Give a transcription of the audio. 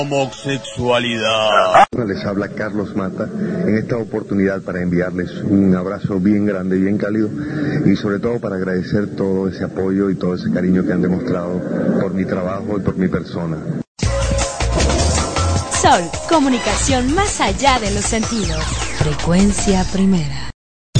Homosexualidad. Les habla Carlos Mata en esta oportunidad para enviarles un abrazo bien grande, bien cálido y sobre todo para agradecer todo ese apoyo y todo ese cariño que han demostrado por mi trabajo y por mi persona. Sol, comunicación más allá de los sentidos. Frecuencia Primera.